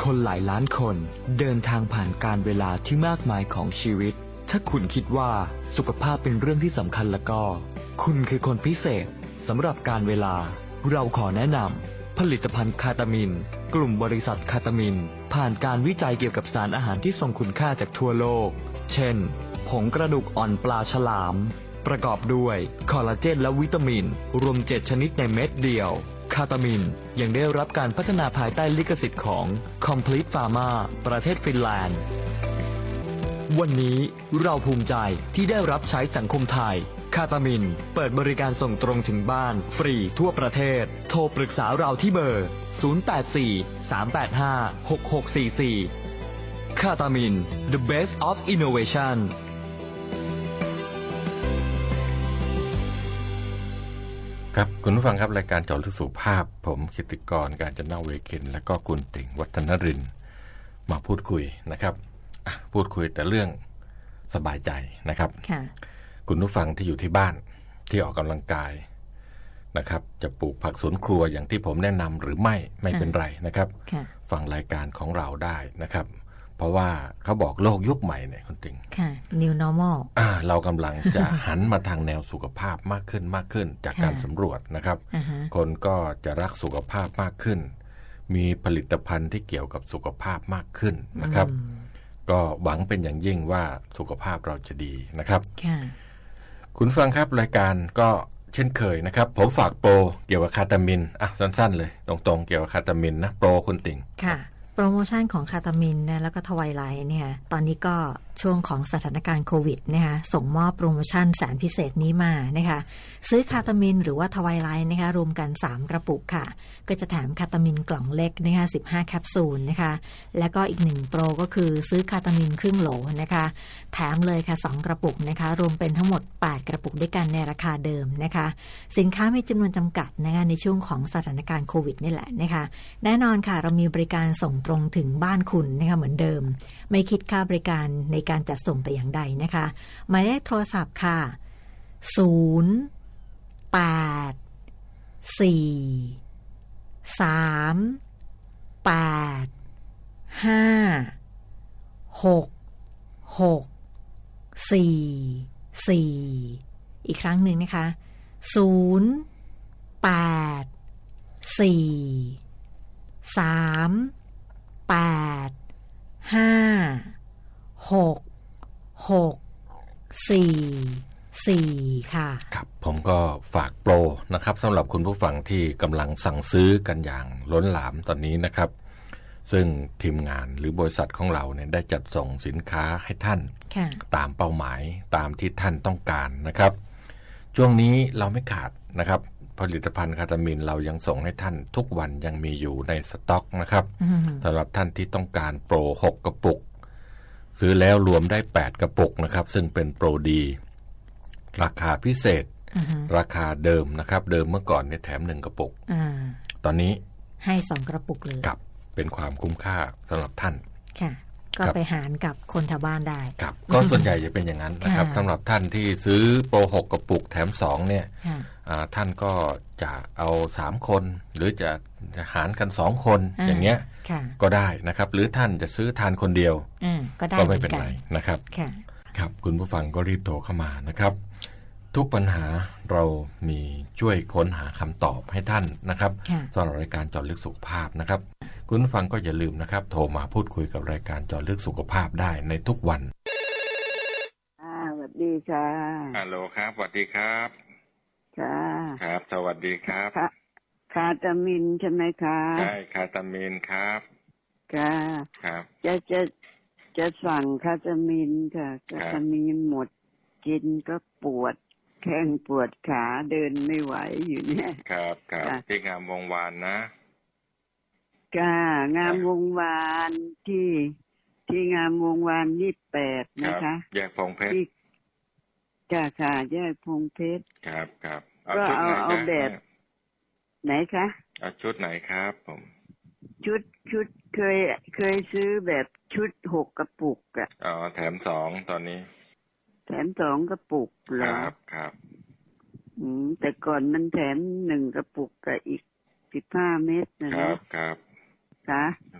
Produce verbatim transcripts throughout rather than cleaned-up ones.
คนหลายล้านคนเดินทางผ่านการเวลาที่มากมายของชีวิตถ้าคุณคิดว่าสุขภาพเป็นเรื่องที่สำคัญแล้วก็คุณคือคนพิเศษสำหรับการเวลาเราขอแนะนำผลิตภัณฑ์คาตามินกลุ่มบริษัทคาตามินผ่านการวิจัยเกี่ยวกับสารอาหารที่ทรงคุณค่าจากทั่วโลกเช่นผงกระดูกอ่อนปลาฉลามประกอบด้วยคอลลาเจนและวิตามินรวมเจ็ดชนิดในเม็ดเดียวคาตามินยังได้รับการพัฒนาภายใต้ลิขสิทธิ์ของ Complete Pharma ประเทศฟินแลนด์วันนี้เราภูมิใจที่ได้รับใช้สังคมไทยคาตามินเปิดบริการส่งตรงถึงบ้านฟรีทั่วประเทศโทรปรึกษาเราที่เบอร์ศูนย์ แปด สี่ สาม แปด ห้า หก หก สี่ สี่คาตามิน The Best of Innovation ครับคุณผู้ฟังครับรายการเจาะลึกสุขภาพผมกิตติกรการจนะเวคินและก็คุณติ่งวัฒนรินทร์มาพูดคุยนะครับพูดคุยแต่เรื่องสบายใจนะครับคุณผู้ฟังที่อยู่ที่บ้านที่ออกกำลังกายนะครับจะปลูกผักสวนครัวอย่างที่ผมแนะนำหรือไม่ไม่เป็นไรนะครับฟังรายการของเราได้นะครับเพราะว่าเขาบอกโลกยุคใหม่เนี่ยคุณติ่งค่ะ New Normal อ่าเรากำลังจะหันมาทางแนวสุขภาพมากขึ้นมากขึ้นจากการสำรวจนะครับ uh-huh. คนก็จะรักสุขภาพมากขึ้นมีผลิตภัณฑ์ที่เกี่ยวกับสุขภาพมากขึ้นนะครับ uh-huh. ก็หวังเป็นอย่างยิ่งว่าสุขภาพเราจะดีนะครับ uh-huh. คุณฟังครับรายการก็เช่นเคยนะครับผมฝากโปรเกี่ยวกับคาตามินอ่ะสั้นๆเลยตรงๆเกี่ยวกับคาตามินนะโปรคุณติ่งค่ะโปรโมชั่นของคาตามินนะแล้วก็ทวายไลท์เนี่ยตอนนี้ก็ช่วงของสถานการณ์โควิดนะคะส่งมอบโปรโมชั่นแสนพิเศษนี้มานะคะซื้อคาตามินหรือว่าทวายไลท์นะคะรวมกันสามกระปุกค่ะก็จะแถมคาตามินกล่องเล็กนะคะสิบห้าแคปซูลนะคะแล้วก็อีกหนึ่งโปรก็คือซื้อคาตามินครึ่งโหลนะคะแถมเลยค่ะสองกระปุกนะคะรวมเป็นทั้งหมดแปดกระปุกด้วยกันในราคาเดิมนะคะสินค้ามีจำนวนจำกัดนะคะในช่วงของสถานการณ์โควิดนี่แหละนะคะแน่นอนค่ะเรามีบริการส่งตรงถึงบ้านคุณนะคะเหมือนเดิมไม่คิดค่าบริการในการจัดส่งแต่อย่างใดนะคะหมายเลขโทรศัพท์ค่ะศูนย์ แปด สี่ สาม แปด ห้า หก หก สี่ สี่ อีกครั้งหนึ่งนะคะศูนย์ แปด สี่ สาม แปด ห้า หก หก สี่ สี่ค่ะครับผมก็ฝากโปรนะครับสำหรับคุณผู้ฟังที่กำลังสั่งซื้อกันอย่างล้นหลามตอนนี้นะครับซึ่งทีมงานหรือบริษัทของเราเนี่ยได้จัดส่งสินค้าให้ท่านตามเป้าหมายตามที่ท่านต้องการนะครับช่วงนี้เราไม่ขาดนะครับผลิตภัณฑ์คาตามินเรายังส่งให้ท่านทุกวันยังมีอยู่ในสต็อกนะครับสำหรับท่านที่ต้องการโปรหกกระปุกซื้อแล้วรวมได้แปดกระปุกนะครับซึ่งเป็นโปรดีราคาพิเศษ uh-huh. ราคาเดิมนะครับเดิมเมื่อก่อนเนี่ยแถมหนึ่งกระปุก uh. ตอนนี้ให้สองกระปุกเลยกับเป็นความคุ้มค่าสำหรับท่านค่ะก็ไปหารกับคนทางบ้านได้ครับก็ส่วนใหญ่จะเป็นอย่างนั้นนะครับสำหรับท่านที่ซื้อโปรหกกระปุกแถมสองเนี่ยท่านก็จะเอาสามคนหรือจะหารกันสองคน อ, อย่างเงี้ยก็ได้นะครับหรือท่านจะซื้อทานคนเดียวก็, ก็ไม่เป็นไรนะครับครับคุณผู้ฟังก็รีบโทรเข้ามานะครับทุกปัญหาเรามีช่วยค้นหาคำตอบให้ท่านนะครับสำหรับรายการเจาะลึกสุขภาพนะครับคุณผู้ฟังก็อย่าลืมนะครับโทรมาพูดคุยกับรายการเจาะลึกสุขภาพได้ในทุกวันอ่าสวัสดีค่ะฮัลโหลครับสวัสดีครับค่ะครับสวัสดีครับคาตามินใช่ไหมคะใช่คาตามินครับค่ะครับจะจะจะสั่งคาตามินค่ะคาตามินหมดกินก็ปวดแข้งปวดขาเดินไม่ไหวอยู่เนี่ยครับครับที่งามวงวานนะค่ะงามวงวานที่ที่งามวงวานยี่สิบแปดนะคะแยกพงเพชรค่ะค่ะแยกพงเพชรครับครับก็เอาเอาแบบไหนคะเอาชุดไหนครับผมชุดชุดเคยเคยซื้อแบบชุดหกกระปุกอ่ะอ๋อแถมสองตอนนี้แถมสองกระปุกเหรอครับครับอืมแต่ก่อนมันแถมหนึ่งกระปุกกับอีกสิบห้าเม็ดนะครับครับค่ะ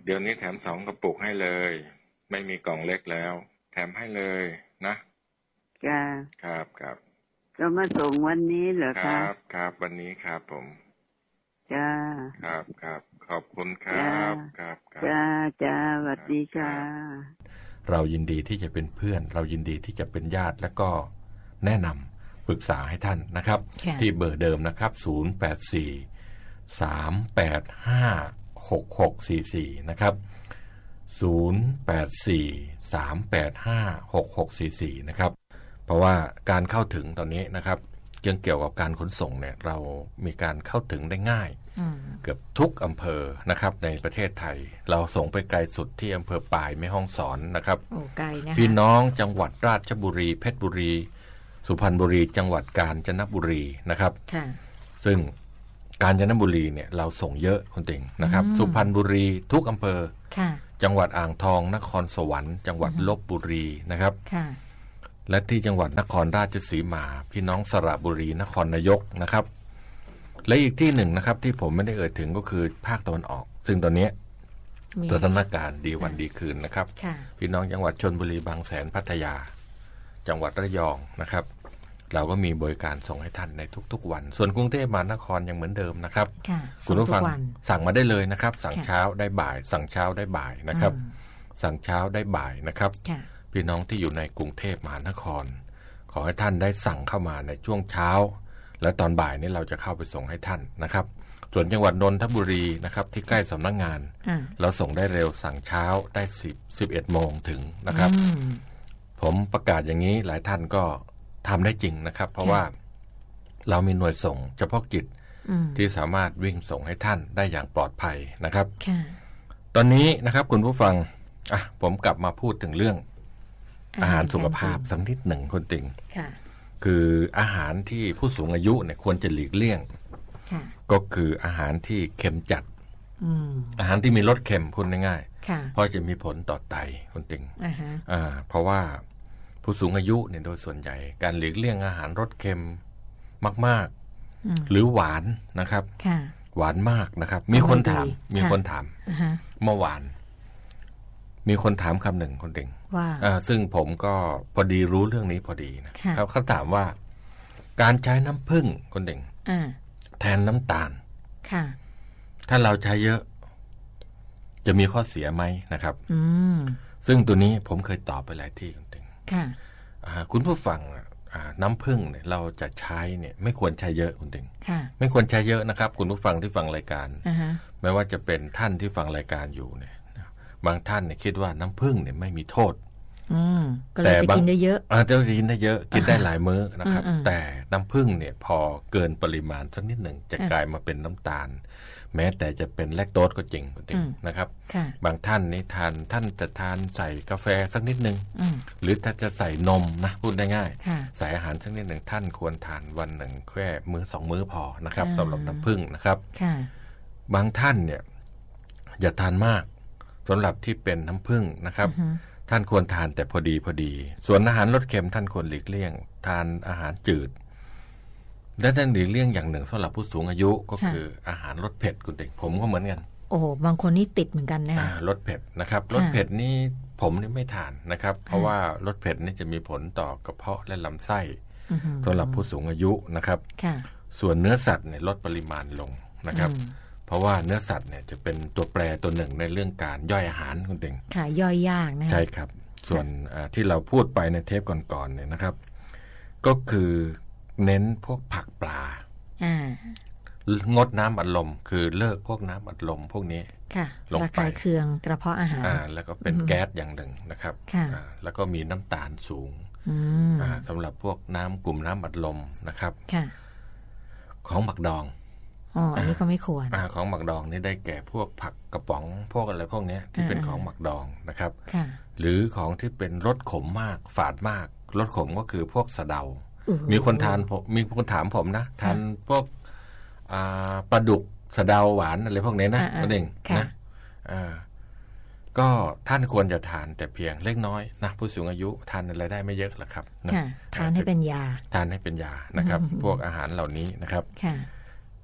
เดี๋ยวนี้แถมสองกระปุกให้เลยไม่มีกล่องเล็กแล้วแถมให้เลยนะจ้าครับครับก็มาส่งวันนี้เหรอคะครับครับวันนี้ครับผมจ้าครับครับขอบคุณครับครับจ้าจ้าสวัสดีค่ะเรายินดีที่จะเป็นเพื่อนเรายินดีที่จะเป็นญาติและก็แนะนำปรึกษาให้ท่านนะครับที่เบอร์เดิมนะครับศูนย์ แปด สี่ สาม แปด ห้า หก หก สี่ สี่นะครับศูนย์ แปด สี่ สาม แปด ห้า หก หก สี่ สี่นะครับเพราะว่าการเข้าถึงตอนนี้นะครับเรื่องเกี่ยวกับการขนส่งเนี่ยเรามีการเข้าถึงได้ง่ายเกือบทุกอำเภอนะครับในประเทศไทยเราส่งไปไกลสุดที่อำเภอปายแม่ฮ่องสอนนะครับโอ้ไกลนะพี่น้องจังหวัดราชบุรีเพชรบุรีสุพรรณบุรีจังหวัดกาญจนบุรีนะครับซึ่งกาญจนบุรีเนี่ยเราส่งเยอะคุณติ่งนะครับสุพรรณบุรีทุกอำเภอจังหวัดอ่างทองนครสวรรค์จังหวัดลพบุรีนะครับและที่จังหวัดนครราชสีมาพี่น้องสระบุรีนครนายกนะครับและอีกที่หนึ่งนะครับที่ผมไม่ได้เอ่ยถึงก็คือภาคตะวันออกซึ่งตอนนี้สถานการณ์ดีวันดีคืนนะครับพี่น้องจังหวัดชลบุรีบางแสนพัทยาจังหวัดระยองนะครับเราก็มีบริการส่งให้ท่านในทุกๆวันส่วนกรุงเทพมหานครยังเหมือนเดิมนะครับคุณผู้ฟังสั่งมาได้เลยนะครับสั่งเช้าได้บ่ายสั่งเช้าได้บ่ายนะครับสั่งเช้าได้บ่ายนะครับพี่น้องที่อยู่ในกรุงเทพมหานครขอให้ท่านได้สั่งเข้ามาในช่วงเช้าและตอนบ่ายนี้เราจะเข้าไปส่งให้ท่านนะครับส่วนจังหวัดนนทบุรีนะครับที่ใกล้สำนักงานเราส่งได้เร็วสั่งเช้าได้สิบ สิบเอ็ดโมงถึงนะครับผมประกาศอย่างนี้หลายท่านก็ทำได้จริงนะครับเพราะว่าเรามีหน่วยส่งเฉพาะกิจที่สามารถวิ่งส่งให้ท่านได้อย่างปลอดภัยนะครับตอนนี้นะครับคุณผู้ฟังอ่ะผมกลับมาพูดถึงเรื่องอาหารสุขภาพสักนิดหนึ่งคุณติ่งคืออาหารที่ผู้สูงอายุเนี่ยควรจะหลีกเลี่ยงก็คืออาหารที่เค็มจัดอาหารที่มีรสเค็มพูดง่ายๆเพราะจะมีผลต่อไตคุณติ่งอ่าเพราะว่าผู้สูงอายุเนี่ยโดยส่วนใหญ่การหลีกเลี่ยงอาหารรสเค็มมากๆหรือหวานนะครับหวานมากนะครับมีคนถามมีคนถามเมื่อวานมีคนถามคำหนึ่งคนติ่งว่าซึ่งผมก็พอดีรู้เรื่องนี้พอดีนะครับเขาถามว่าการใช้น้ำผึ้งคนติ่งแทนน้ำตาลถ้าเราใช้เยอะจะมีข้อเสียไหมนะครับซึ่งตัวนี้ผมเคยตอบไปหลายที่คนติ่งคุณผู้ฟังน้ำผึ้งเนี่ยเราจะใช้เนี่ยไม่ควรใช้เยอะคุณติ่งไม่ควรใช้เยอะนะครับคุณผู้ฟังที่ฟังรายการไม่ว่าจะเป็นท่านที่ฟังรายการอยู่เนี่ยบางท่านเนี่ยคิดว่าน้ำผึ้งเนี่ยไม่มีโทษแต่บางกินได้เยอะอ่าจะกินได้เยอะกินได้หลายมื้อนะครับแต่น้ำผึ้งเนี่ยพอเกินปริมาณสักนิดหนึ่งจะกลายมาเป็นน้ำตาลแม้แต่จะเป็นแลคโตสก็จริงคุณติ่งนะครับบางท่านนี่ทานท่านจะทานใส่กาแฟสักนิดนึงหรือถ้าจะใส่นมนะพูดได้ง่ายใส่อาหารสักนิดหนึ่งท่านควรทานวันหนึ่งแค่มื้อสองมื้อพอนะครับสำหรับน้ำผึ้งนะครับบางท่านเนี่ยอย่าทานมากสำหรับที่เป็นน้ำผึ้งนะครับท่านควรทานแต่พอดีพอดีส่วนอาหารรสเค็มท่านควรหลีกเลี่ยงทานอาหารจืดและท่านหลีกเลี่ยงอย่างหนึ่งสำหรับผู้สูงอายุก็คืออาหารรสเผ็ดคุณเด็กผมก็เหมือนกันโอ้บางคนนี่ติดเหมือนกันนะคะรสเผ็ดนะครับรสเผ็ดนี่ผมนี่ไม่ทานนะครับเพราะว่ารสเผ็ดนี่จะมีผลต่อกระเพาะและลำไส้สำหรับผู้สูงอายุนะครับส่วนเนื้อสัตว์เนี่ยลดปริมาณลงนะครับเพราะว่าเนื้อสัตว์เนี่ยจะเป็นตัวแปรตัวหนึ่งในเรื่องการย่อยอาหารคุณเต็งค่ะย่อยยากนะใช่ครับส่วนที่เราพูดไปในเทปก่อนๆเนี่ยนะครับก็คือเน้นพวกผักปลางดน้ำอัดลมคือเลิกพวกน้ำอัดลมพวกนี้ลงไประคายเคืองกระเพาะอาหารแล้วก็เป็นแก๊สอย่างหนึ่งนะครับแล้วก็มีน้ำตาลสูงสำหรับพวกน้ำกลุ่มน้ำอัดลมนะครับของหมักดองอ๋ออันนี้ก็ไม่ควรอ่าของหมักดองนี่ได้แก่พวกผักกระป๋องพวกอะไรพวกนี้ที่เป็นของหมักดองนะครับหรือของที่เป็นรสขมมากฝาดมากรสขมก็คือพวกสะเดามีคนทานผมมีคนถามผมนะทานพวกปลาดุกสะเดาหวานอะไรพวกนี้นะนั่นเองนะก็ท่านควรจะทานแต่เพียงเล็กน้อยนะผู้สูงอายุทานอะไรได้ไม่เยอะหรอกครับทานให้เป็นยาทานให้เป็นยานะครับพวกอาหารเหล่านี้นะครับ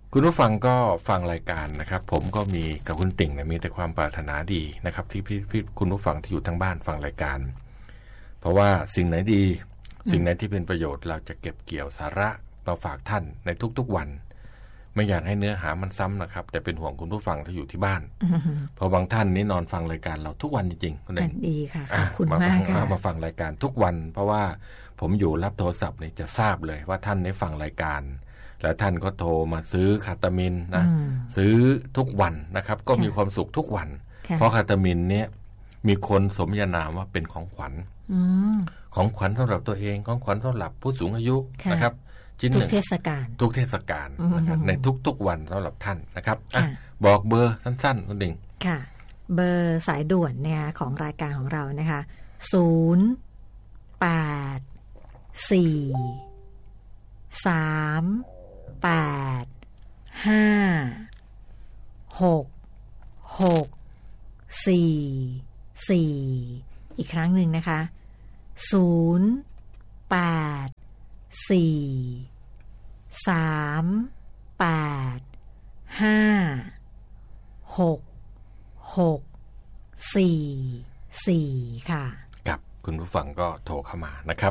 คุณผู้ฟังก็ฟังรายการนะครับผมก็มีกับคุณติ่งเนี่ยมีแต่ความปรารถนาดีนะครับที่พี่พี่คุณผู้ฟังที่อยู่ทั้งบ้านฟังรายการเพราะว่าสิ่งไหนดีสิ่งไหนที่เป็นประโยชน์เราจะเก็บเกี่ยวสาระมาฝากท่านในทุกๆวันไม่อยากให้เนื้อหามันซ้ำนะครับแต่เป็นห่วงคุณผู้ฟังที่อยู่ที่บ้านเพราะบางท่านนี่นอนฟังรายการเราทุกวันจริงๆคุณเองดีค่ะขอบคุณมากค่ะมาฟังรายการทุกวันเพราะว่าผมอยู่รับโทรศัพท์นี่จะทราบเลยว่าท่านได้ฟังรายการแล้วท่านก็โทรมาซื้อคาตามินนะซื้อทุกวันนะครับก็มีความสุขทุกวันเพราะคาตามินเนี่ยมีคนสมญานามว่าเป็นของขวัญของขวัญสำหรับตัวเองของขวัญสำหรับผู้สูงอายุนะครับชิ้นหนึ่งทุกเทศกาลทุกเทศกาลนะครับในทุกๆวันสำหรับท่านนะครับบอกเบอร์สั้นๆคุณดิ่งค่ะเบอร์สายด่วนเนี่ยของรายการของเรานะคะศูนย์แปดสี่สามแปดห้าหกหกสี่สี่อีกครั้งหนึ่งนะคะศูนย์แปดสี่สามแปดห้าหกหกสี่สี่ค่ะกับคุณผู้ฟังก็โทรเข้ามานะครับ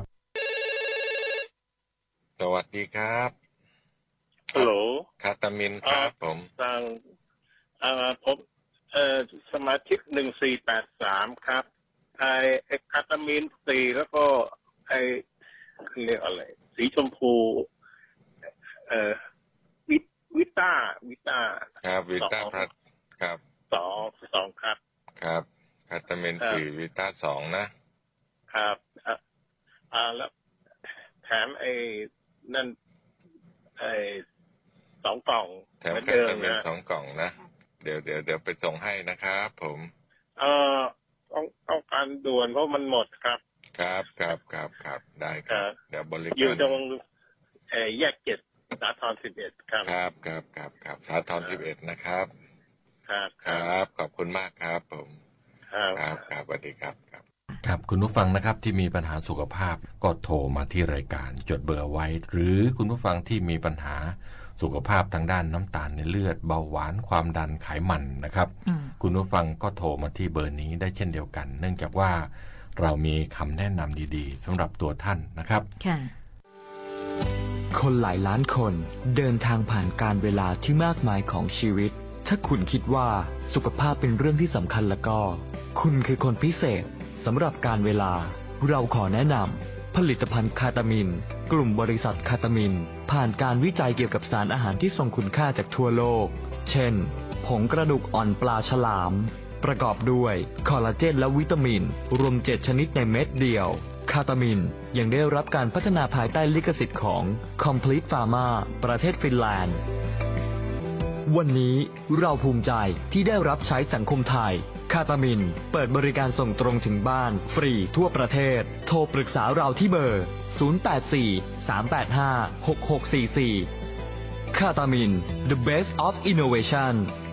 สวัสดีครับฮัลโหลคาตามินครับผมทางอ่าผมเอ่อสมาชิกหนึ่งสี่แปดสามครับไอ้ไอ้คาตามินสี่แล้วก็ไอ้เรียกอะไรสีชมพูเอ่อวิวิต้าวิต้าครับวิต้าพัดครับสองสองครับครับคาตามินสี่วิต้าสองนะครับอ่าอ่าแล้วแถมไอ้นั่นไอ้สองกล่องแถมคาตามินสองกล่องนะเดี๋ยวเดี๋ยวเดี๋ยวไปส่งให้นะครับผมเอ่อต้องต้องการด่วนเพราะมันหมดครับครับครับครับครับได้ครับเดี๋ยวบริการอยู่ตรงเอ่อแยกเจ็ดสาทรสิบเอ็ดครับครับครับครับครับสาทรสิบเอ็ดนะครับครับครับขอบคุณมากครับผมครับครับสวัสดีครับครับครับคุณผู้ฟังนะครับที่มีปัญหาสุขภาพก็โทรมาที่รายการจดเบอร์ไว้หรือคุณผู้ฟังที่มีปัญหาสุขภาพทางด้านน้ำตาลในเลือดเบาหวานความดันไขมันนะครับคุณผู้ฟังก็โทรมาที่เบอร์นี้ได้เช่นเดียวกันเนื่องจากว่าเรามีคำแนะนำดีๆสำหรับตัวท่านนะครับค่ะคนหลายล้านคนเดินทางผ่านการเวลาที่มากมายของชีวิตถ้าคุณคิดว่าสุขภาพเป็นเรื่องที่สำคัญแล้วก็คุณคือคนพิเศษสำหรับการเวลาเราขอแนะนำผลิตภัณฑ์คาตามินกลุ่มบริษัทคาตามินผ่านการวิจัยเกี่ยวกับสารอาหารที่ทรงคุณค่าจากทั่วโลกเช่นผงกระดูกอ่อนปลาฉลามประกอบด้วยคอลลาเจนและวิตามินรวมเจ็ดชนิดในเม็ดเดียวคาตามินยังได้รับการพัฒนาภายใต้ลิขสิทธิ์ของ Complete Pharma ประเทศฟินแลนด์วันนี้เราภูมิใจที่ได้รับใช้สังคมไทยคาตามินเปิดบริการส่งตรงถึงบ้านฟรีทั่วประเทศโทรปรึกษาเราที่เบอร์ศูนย์ แปด สี่ สาม แปด ห้า หก หก สี่ สี่คาตามิน The Best of Innovation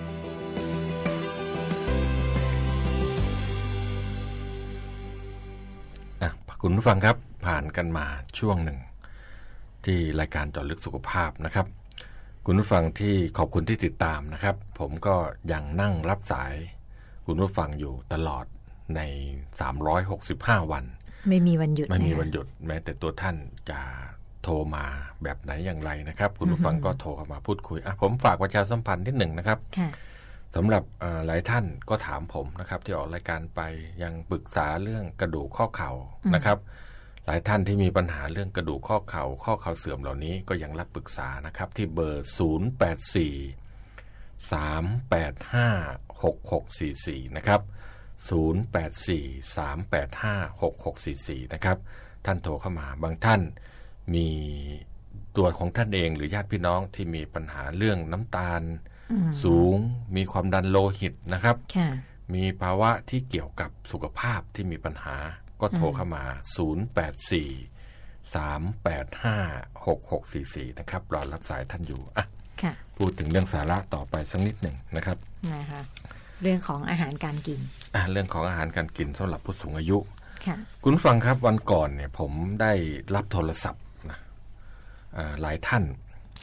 คุณผู้ฟังครับผ่านกันมาช่วงหนึ่งที่รายการเจาะลึกสุขภาพนะครับคุณผู้ฟังที่ขอบคุณที่ติดตามนะครับผมก็ยังนั่งรับสายคุณผู้ฟังอยู่ตลอดในสามร้อยหกสิบห้าวันไม่มีวันหยุดไม่มีวันหยุดแม้แต่ตัวท่านจะโทรมาแบบไหนอย่างไรนะครับคุณผู้ฟังก็โทรเข้ามาพูดคุยอ่ะผมฝากประชาสัมพันธ์นิดหนึ่งนะครับสำหรับหลายท่านก็ถามผมนะครับที่ออกรายการไปยังปรึกษาเรื่องกระดูกข้อเข่านะครับหลายท่านที่มีปัญหาเรื่องกระดูกข้อเข่าข้อเข่าเสื่อมเหล่านี้ก็ยังรับปรึกษานะครับที่เบอร์ศูนย์ แปด สี่ สาม แปด ห้า หก หก สี่ สี่นะครับศูนย์ แปด สี่ สาม แปด ห้า หก หก สี่ สี่นะครับท่านโทรเข้ามาบางท่านมีตัวของท่านเองหรือญาติพี่น้องที่มีปัญหาเรื่องน้ำตาลสูงมีความดันโลหิตนะครับมีภาวะที่เกี่ยวกับสุขภาพที่มีปัญหาก็โทรเข้ามาศูนย์ แปด สี่ สาม แปด ห้า หก หก สี่ สี่นะครับรอรับสายท่านอยู่อ่ะพูดถึงเรื่องสาระต่อไปสักนิดหนึ่งนะครับนะคะเรื่องของอาหารการกินอ่ะเรื่องของอาหารการกินสำหรับผู้สูงอายุค่ะคุณฟังครับวันก่อนเนี่ยผมได้รับโทรศัพท์นะหลายท่าน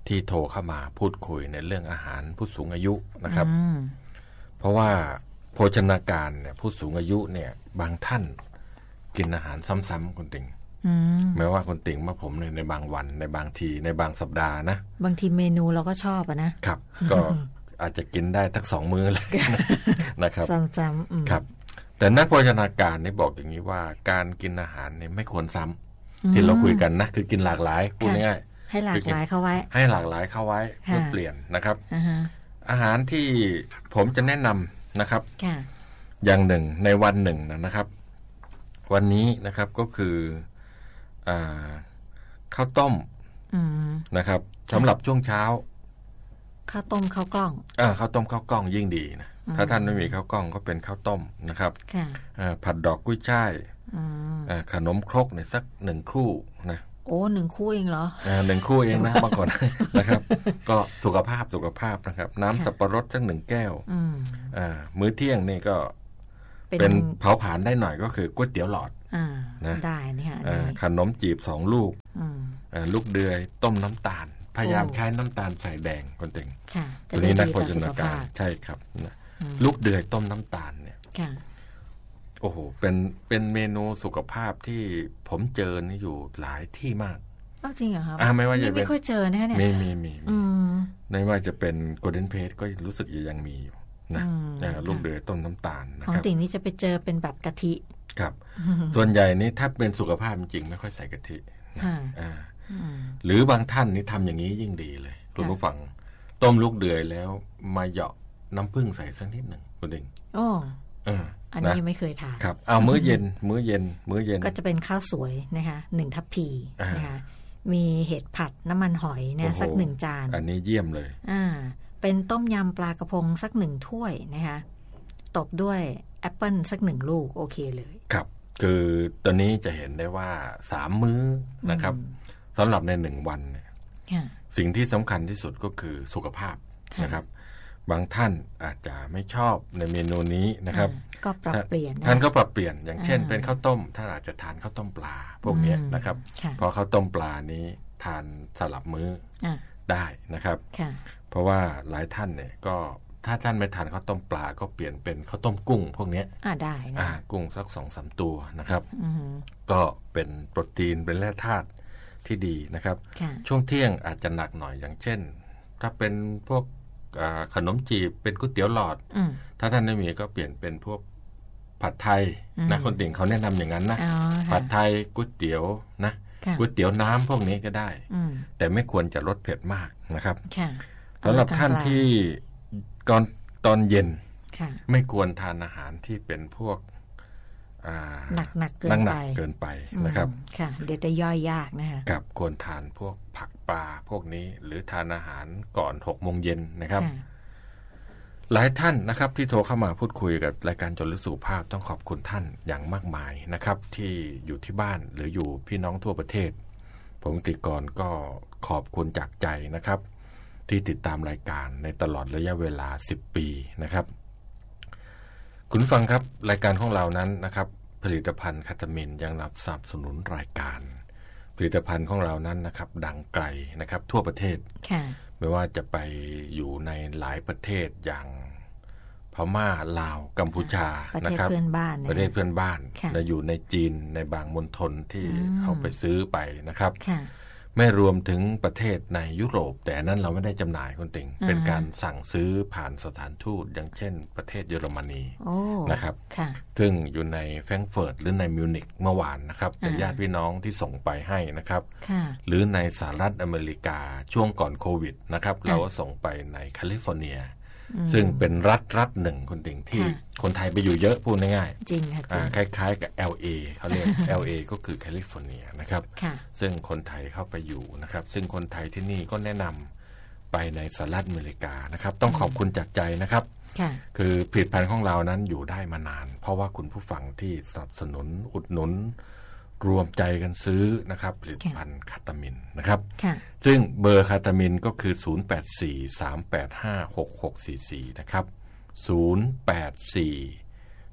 ที่โทรเข้ามาพูดคุยในเรื่องอาหารผู้สูงอายุนะครับอืมเพราะว่าโภชนาการเนี่ยผู้สูงอายุเนี่ยบางท่านกินอาหารซ้ำๆคุณติ่งอืมแม้ว่าคุณติ่งมาผมเนี่ยในบางวันในบางทีในบางสัปดาห์นะบางทีเมนูเราก็ชอบอะนะครับก็อาจจะกินได้ทั้งสองมื้อเลย นะครับซ้ำๆอืมครับ แต่นักโภชนาการนี่บอกอย่างนี้ว่าการกินอาหารเนี่ยไม่ควรซ้ำที่เราคุยกันนะคือกินหลากหลายพูดง่ายๆให้หลากหลายเข้าไว้ให้หลากหลายเข้าไว้เพื่อเปลี่ยนนะครับอ่าฮะอาหารที่ผมจะแนะนำนะครับค่ะอย่างหนึ่งในวันหนึ่งนะครับ วันนี้นะครับก็คืออ่าข้าวต้มอืมนะครับสำหรับช่วงเช้าข้าวต้มข้าวกล้องอ่าข้าวต้มข้าวกล้องยิ่งดีนะอืมถ้าท่านไม่มีข้าวกล้องก็เป็นข้าวต้มนะครับค่ะอ่าผัดดอกกุ้ยช่ายอืมอ่าขนมครกเนี่ยสักหนึ่งครู่นะโอ้หนึ่งคู่เองเหรออ่าหนึ่งครู่เองนะ บางคน นะครับ ก็สุขภาพสุขภาพนะครับ น้ำค่ะสับปะรดสักหนึ่งแก้วอืมอ่ามื้อเที่ยงนี่ก็เป็นเป็นเผาผลาญได้หน่อยก็คือก๋วยเตี๋ยวหลอดอ่านะได้นี่ค่ะอ่าได้ขนมจีบสองลูกอืมอ่าลูกเดือยต้มน้ำตาล พยายามโอ้ใช้น้ำตาลใส่แดงคนติ่งค่ะจะตัวได้นี้นักดีโภต่อชสุนาขการภาพใช่ครับนะอืมลูกเดือยต้มน้ำตาลเนี่ยค่ะโอ้โหเป็นเป็นเมนูสุขภาพที่ผมเจอนี่อยู่หลายที่มากเอ้าจริงเหรอครับอ่าไม่ว่าจะเป็นไม่ค่อยเจอนะเนี่ยมีมีมีมีอืมไม่ว่าจะเป็นโกลเด้นเพจก็รู้สึกยังมีอยู่นะอืมอ่าลูกค่ะเดือยต้มน้ำตาลนะของครับติ่งนี่จะไปเจอเป็นแบบกะทิครับ ส่วนใหญ่นี่ถ้าเป็นสุขภาพจริงๆไม่ค่อยใส่กะทินะค่ะอ่าอืมหรือบางท่านนี่ทำอย่างนี้ยิ่งดีเลยคุณค่ะผู้ฟังต้มลูกเดือยแล้วมาเหยาะน้ำผึ้งใส่สักนิดหนึ่งคุณดิงโอ้เอออันนะนี้ไม่เคยทานครับเอามื้อเย็น มื้อเย็น มื้อเย็นก็จะเป็นข้าวสวยนะคะหนึ่งทัพพีอ่านนะคะมีเห็ดผัดน้ำมันหอยเนี่ยโอ้โหสักหนึ่งจานอันนี้เยี่ยมเลยอ่าเป็นต้มยำปลากระพงสักหนึ่งถ้วยนะคะตบด้วยแอปเปิลสักหนึ่งลูกโอเคเลยครับ คือตอนนี้จะเห็นได้ว่าสามมื้อนะครับอืมสำหรับในหนึ่งวันเนี่ยค่ะสิ่งที่สำคัญที่สุดก็คือสุขภาพค่ะนะครับ บางท่านอาจจะไม่ชอบในเมนูนี้นะครับอ่าก็ปรับเปลี่ยนนะท่านก็ปรับเปลี่ยนอย่างเช่นอ่าเป็นข้าวต้มท่านอาจจะทานข้าวต้มปลาพวกเนี้ยอืมนะครับค่ะเพราะข้าวต้มปลานี้ทานสลับมื้ออ่าได้นะครับค่ะเพราะว่าหลายท่านเนี่ยก็ถ้าท่านไม่ทานข้าวต้มปลาก็เปลี่ยนเป็นข้าวต้มกุ้ง พวกเนี้ยอ่าได้นะอ่ากุ้งสักสองสามตัวนะครับอืมก็เป็นโปรตีนเป็นแร่ธาตุที่ดีนะครับค่ะช่วงเที่ยงอาจจะหนักหน่อยอย่างเช่น ถ้าเป็นพวกอ่าขนมจีบเป็นก๋วยเตี๋ยวหลอดอืมถ้าท่านไม่มีก็เปลี่ยนเป็นพวกผัดไทยอืมนะคนติ่งเขาแนะนำอย่างนั้นนะอ๋อค่ะผัดไทยก๋วยเตี๋ยวนะค่ะก๋วยเตี๋ยวน้ำพวกนี้ก็ได้อืมแต่ไม่ควรจะลดเผ็ดมากนะครับค่ะสำหรับท่านที่ก่อนตอนเย็นค่ะไม่ควรทานอาหารที่เป็นพวกอ่าหนักหนักๆเกินหนัไปกๆเกินไปนะครับอืมค่ะ เดี๋ยวจะย่อยยากนะคะกับควรทานพวกผักปลาพวกนี้ หรือทานอาหารก่อนหกโมงเย็นนะครับค่ะหลายท่านนะครับที่โทรเข้ามาพูดคุยกับรายการจดลึกสุขภาพต้องขอบคุณท่านอย่างมากมายนะครับ ที่อยู่ที่บ้านหรืออยู่พี่น้องทั่วประเทศ ผมติกรก็ขอบคุณจากใจนะครับ ที่ติดตามรายการในตลอดระยะเวลาสิบปีนะครับ คุณฟังครับรายการของเรานั้นนะครับ ผลิตภัณฑ์คาตามินยังสนับสนุนรายการ ผลิตภัณฑ์ของเรานั้นนะครับดังไกลนะครับทั่วประเทศค่ะไม่ว่าจะไปอยู่ในหลายประเทศอย่างพม่าลาวกัมพูชาประนะเทศครับเพื่อนบ้านนะประเทศเพื่อนบ้านค่ะและอยู่ในจีนในบางมณฑลที่อืมเขาไปซื้อไปนะครับค่ะไม่รวมถึงประเทศในยุโรป แต่อันนั้นเราไม่ได้จำหน่ายคุณติงอ่าเป็นการสั่งซื้อผ่านสถานทูตอย่างเช่น ประเทศเยอรมนีโอ้นะครับค่ะซึ่งอยู่ในแฟรงก์เฟิร์ตหรือในมิวนิกเมื่อวานนะครับแต่อ่าญาติพี่น้องที่ส่งไปให้นะครับค่ะหรือในสหรัฐอเมริกาช่วงก่อนโควิดนะครับ เราก็ส่งไปในแคลิฟอร์เนียอืมซึ่งเป็นรัฐรัฐหนึ่งคุณติงที่ค่ะคนไทยไปอยู่เยอะพูดง่ายจริงค่ะๆจริอ่าง คล้ายๆกับ แอล เอ เขาเรียก แอล เอ ก็คือแคลิฟอร์เนียนะครับค่ะซึ่งคนไทยเข้าไปอยู่นะครับ ซึ่งคนไทยที่นี่ก็แนะนำไปในสหรัฐอเมริกานะครับ ต้องขอบคุณจากใจนะครับค่ะคือผลิตภัณฑ์ของเรานั้นอยู่ได้มานาน เพราะว่าคุณผู้ฟังที่สนับสนุนอุดหนุน รวมใจกันซื้อนะครับผลิตภัณฑ์คาตามินนะครับค่ะซึ่งเบอร์คาตามินก็คือ ศูนย์ แปด สี่ สาม แปด ห้า หก หก สี่ สี่ นะครับ ศูนย์ แปด สี่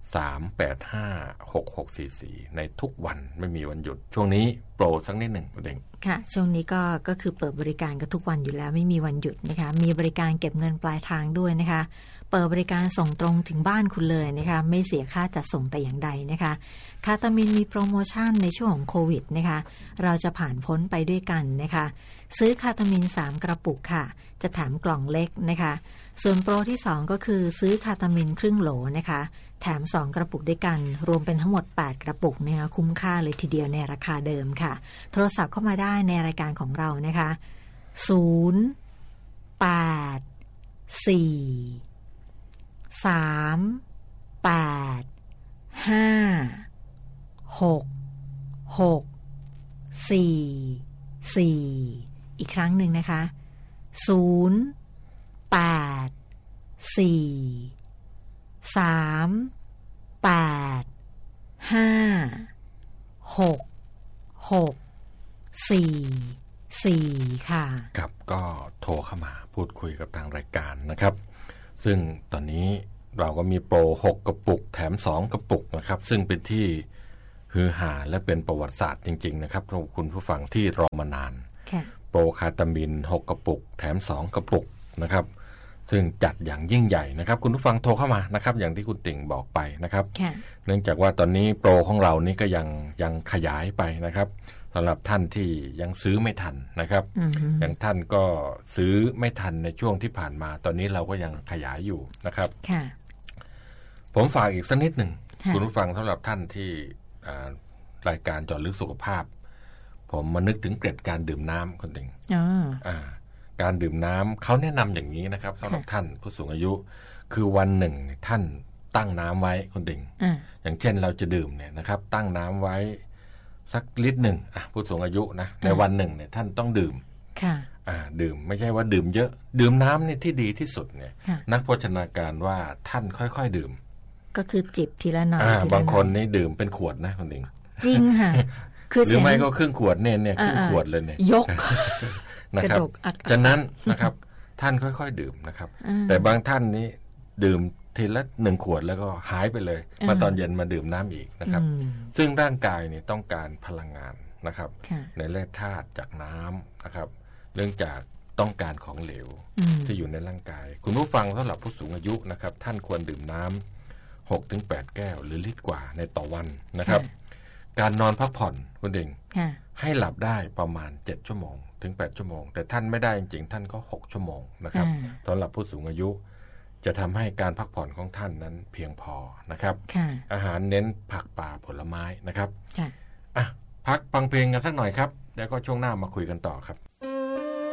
สาม แปด ห้า หก หก สี่ สี่ในทุกวันไม่มีวันหยุดช่วงนี้โปรสักนิดหนึ่งเด็กค่ะช่วงนี้ก็ก็คือเปิดบริการกันทุกวันอยู่แล้วไม่มีวันหยุดนะคะมีบริการเก็บเงินปลายทางด้วยนะคะเปิดบริการส่งตรงถึงบ้านคุณเลยนะคะไม่เสียค่าจัดส่งแต่อย่างใดนะคะคาตามินมีโปรโมชั่นในช่วงของโควิดนะคะเราจะผ่านพ้นไปด้วยกันนะคะซื้อคาตามินสามกระปุกค่ะจะแถมกล่องเล็กนะคะส่วนโปรที่สองก็คือซื้อคาตามินครึ่งโหลนะคะแถมสองกระปุกด้วยกันรวมเป็นทั้งหมดแปดกระปุกนะคะคุ้มค่าเลยทีเดียวในราคาเดิมค่ะโทรศัพท์เข้ามาได้ในรายการของเรานะคะศูนย์ แปด สี่ สาม แปด ห้า หก หก สี่ สี่ อีกครั้งหนึ่งนะคะศูนย์ แปด สี่ สาม แปด ห้า หก หก สี่ สี่ค่ะครับก็โทรเข้ามาพูดคุยกับทางรายการนะครับซึ่งตอนนี้เราก็มีโปรหกกระปุกแถมสองกระปุกนะครับซึ่งเป็นที่ฮือฮาและเป็นประวัติศาสตร์จริงๆนะครับคุณผู้ฟังที่รอมานานโปรคาตามินหกกระปุกแถมสองกระปุกนะครับซึ่งจัดอย่างยิ่งใหญ่นะครับคุณผู้ฟังโทรเข้ามานะครับอย่างที่คุณติ่งบอกไปนะครับเนื่องจากว่าตอนนี้โปรของเรานี่ก็ยังยังขยายไปนะครับสำหรับท่านที่ยังซื้อไม่ทันนะครับ mm-hmm. อย่างท่านก็ซื้อไม่ทันในช่วงที่ผ่านมาตอนนี้เราก็ยังขยายอยู่นะครับผมฝากอีกสักนิดหนึ่งคุณผู้ฟังสำหรับท่านที่รายการเจาะลึกสุขภาพผมมานึกถึงเกร็ดการดื่มน้ำคนหนึ่ง oh. การดื่มน้ำเขาแนะนำอย่างนี้นะครับสำหรับท่านผู้สูงอายุคือวันหนึ่งท่านตั้งน้ำไว้คนหนึ่ง uh. อย่างเช่นเราจะดื่มเนี่ยนะครับตั้งน้ำไว้สักลิตรหนึ่งอ่ะผู้สูงอายุนะในวันหนึ่งเนี่ยท่านต้องดื่มค่ะอ่าดื่มไม่ใช่ว่าดื่มเยอะดื่มน้ำนี่ที่ดีที่สุดเนี่ยนักโภชนาการว่าท่านค่อยๆดื่มก็คือจิบทีละหน่อยบางคนนี่ดื่มเป็นขวดนะคนหนึ่งจริงค่ะคือหรือไม่ก็ครึ่งขวดเนี่ยเนี่ยครึ่งขวดเลยเนี่ยยกนะครับฉะนั้นนะครับท่านค่อยๆดื่มนะครับแต่บางท่านนี้ดื่มทีละหนึ่งขวดแล้วก็หายไปเลยมาตอนเย็นมาดื่มน้ำอีกนะครับซึ่งร่างกายเนี่ยต้องการพลังงานนะครับในแร่ธาตุจากน้ำนะครับเนื่องจากต้องการของเหลวที่อยู่ในร่างกายคุณผู้ฟังสำหรับผู้สูงอายุนะครับท่านควรดื่มน้ำ หกถึงแปด แก้วหรือลิตรกว่าในต่อวันนะครับการนอนพักผ่อนคุณเด่งให้หลับได้ประมาณเจ็ดชั่วโมงถึงแปดชั่วโมงแต่ท่านไม่ได้จริงๆท่านก็หกชั่วโมงนะครับสำหรับผู้สูงอายุจะทำให้การพักผ่อนของท่านนั้นเพียงพอนะครับอาหารเน้นผักป่าผลไม้นะครับอ่ะพักฟังเพลงกันสักหน่อยครับแล้วก็ช่วงหน้ามาคุยกันต่อครับ